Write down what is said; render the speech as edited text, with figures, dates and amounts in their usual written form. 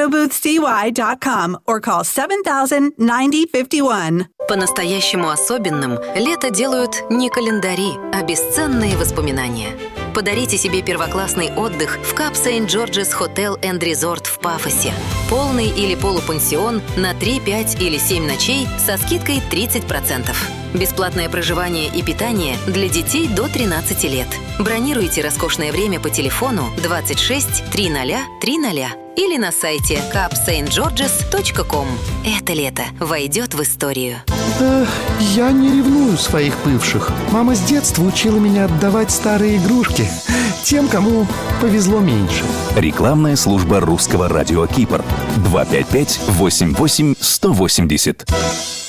photoboothcy.com or call 7000-9051. По-настоящему особенным лето делают не календари, а бесценные воспоминания. Подарите себе первоклассный отдых в Кап Сент-Джорджес Hotel and Resort в Пафосе. Полный или полупансион на 3, 5 или 7 ночей со скидкой 30%. Бесплатное проживание и питание для детей до 13 лет. Бронируйте роскошное время по телефону 26 300 300 или на сайте capstgeorges.com. Это лето войдет в историю. Я не ревную своих бывших. Мама с детства учила меня отдавать старые игрушки тем, кому повезло меньше. Рекламная служба русского радио Кипр. 255-88-180.